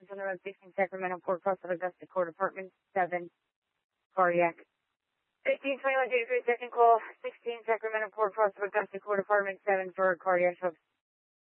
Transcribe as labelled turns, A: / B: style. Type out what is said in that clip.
A: on the road 16 Sacramento, Port Crossett, Augusta Court Apartment 7, cardiac. 1521 J3 second call, 16 Sacramento, Port Crossett, Augusta Court Apartment 7 for cardiac.